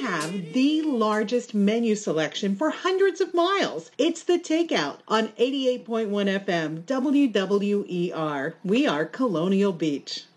have the largest menu selection for hundreds of miles. It's The Takeout on 88.1 FM, WWER. We are Colonial Beach.